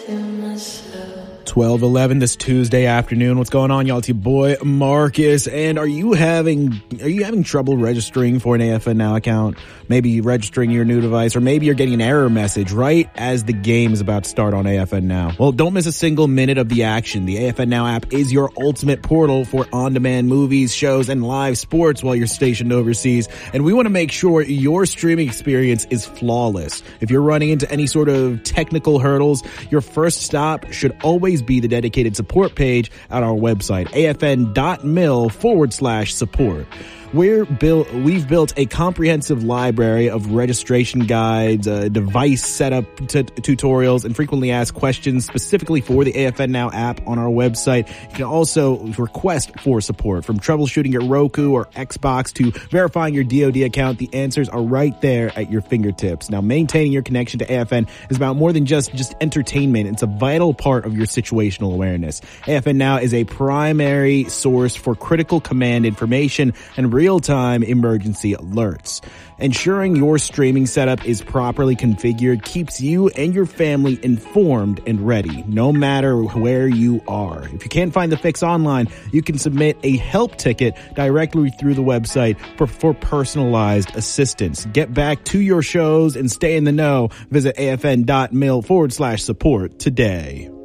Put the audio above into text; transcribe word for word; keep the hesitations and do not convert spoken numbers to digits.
twelve eleven this Tuesday afternoon. What's going on, y'all? It's your boy Marcus. And are you having are you having trouble registering for an A F N Now account? Maybe registering your new device, or maybe you're getting an error message right as the game is about to start on A F N Now. Well, don't miss a single minute of the action. The A F N Now app is your ultimate portal for on-demand movies, shows, and live sports while you're stationed overseas. And we want to make sure your streaming experience is flawless. If you're running into any sort of technical hurdles, your first stop should always be the dedicated support page at our website, afn.mil forward slash support. We're built, we've built a comprehensive library of registration guides, uh, device setup t- tutorials, and frequently asked questions specifically for the A F N Now app on our website. You can also request for support, from troubleshooting your Roku or Xbox to verifying your D O D account. The answers are right there at your fingertips. Now, maintaining your connection to A F N is about more than just, just entertainment. It's a vital part of your situational awareness. A F N Now is a primary source for critical command information and real-time emergency alerts. Ensuring your streaming setup is properly configured keeps you and your family informed and ready, no matter where you are. If you can't find the fix online, you can submit a help ticket directly through the website for, for personalized assistance. Get back to your shows and stay in the know. Visit afn.mil forward slash support today.